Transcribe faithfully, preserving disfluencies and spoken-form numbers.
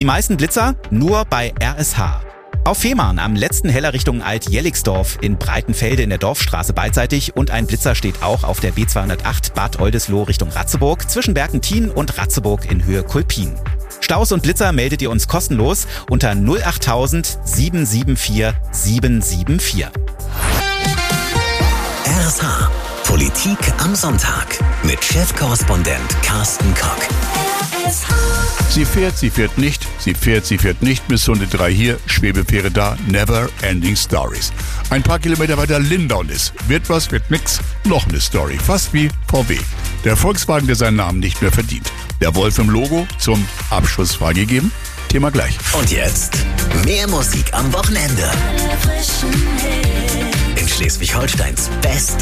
meisten Blitzer nur bei R S H. Auf Fehmarn am letzten Heller Richtung Alt-Jelligsdorf in Breitenfelde in der Dorfstraße beidseitig und ein Blitzer steht auch auf der B zweihundertacht Bad Oldesloe Richtung Ratzeburg zwischen Berkenthin und Ratzeburg in Höhe Kulpin. Staus und Blitzer meldet ihr uns kostenlos unter null achttausend sieben sieben vier sieben sieben vier. R S H Politik am Sonntag mit Chefkorrespondent Carsten Kock. Sie fährt, sie fährt nicht, sie fährt, sie fährt nicht, Mission drei hier, Schwebefähre da, never ending stories. Ein paar Kilometer weiter Lindown ist, wird was, wird nix, noch eine Story, fast wie V W. Der Volkswagen, der seinen Namen nicht mehr verdient. Der Wolf im Logo zum Abschuss freigegeben, Thema gleich. Und jetzt mehr Musik am Wochenende. In Schleswig-Holsteins Beste